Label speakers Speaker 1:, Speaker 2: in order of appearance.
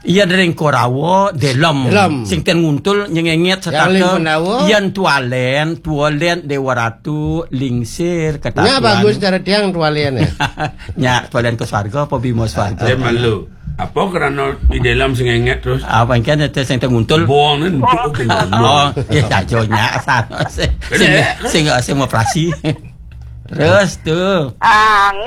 Speaker 1: Iya dereng korawo delom sing ten nguntul nyengenget setake yen tualen dewaratu lingsir ketatuan.
Speaker 2: Nya bagus cara tiang tualen ya.
Speaker 1: Nya tualen ke swarga apa bimo swarga.
Speaker 3: Saya malu. Apa karena di dalam sing ngenget terus?
Speaker 1: Apa kan itu sing ten nguntul.
Speaker 3: Buang kan.
Speaker 1: Oh, ya jajonya sana sing operasi. Terus tuh.